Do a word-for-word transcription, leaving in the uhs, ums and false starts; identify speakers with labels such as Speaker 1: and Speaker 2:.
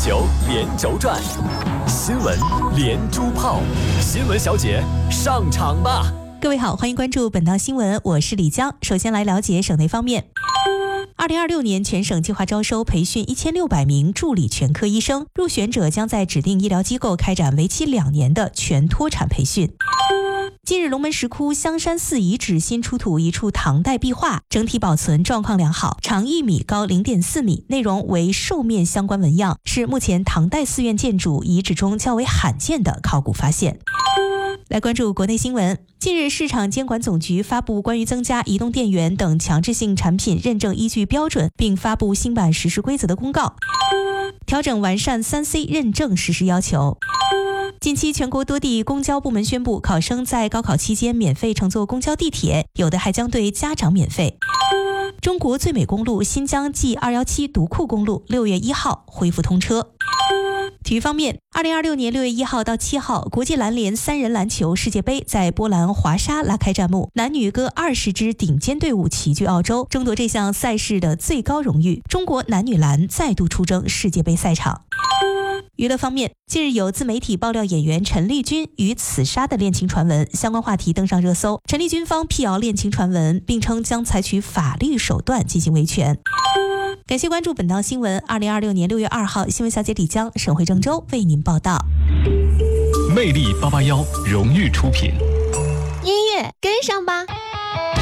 Speaker 1: 球连轴转，新闻连珠炮，新闻小姐上场吧！
Speaker 2: 各位好，欢迎关注本档新闻，我是李江。首先来了解省内方面。二零二六年全省计划招收培训一千六百名助理全科医生，入选者将在指定医疗机构开展为期两年的全脱产培训。近日，龙门石窟香山寺遗址新出土一处唐代壁画，整体保存状况良好，长一米，高零点四米，内容为兽面相关纹样，是目前唐代寺院建筑遗址中较为罕见的考古发现。来关注国内新闻。近日，市场监管总局发布关于增加移动电源等强制性产品认证依据标准，并发布新版实施规则的公告，调整完善 三 C 认证实施要求。近期全国多地公交部门宣布，考生在高考期间免费乘坐公交地铁，有的还将对家长免费。中国最美公路新疆 G 二一七独库公路六月一号恢复通车。体育方面，二零二六年六月一号到七号，国际篮联三人篮球世界杯在波兰华沙拉开战幕，男女各二十支顶尖队伍齐聚澳洲，争夺这项赛事的最高荣誉。中国男女篮再度出征世界杯赛场。娱乐方面，近日有自媒体爆料演员陈丽君与此沙的恋情传闻，相关话题登上热搜。陈丽君方辟谣恋情传闻，并称将采取法律手段进行维权。感谢关注本档新闻。二零二六年六月二号，新闻小姐李江、沈慧郑州为您报道。
Speaker 1: 魅力八八幺荣誉出品。
Speaker 3: 音乐跟上吧。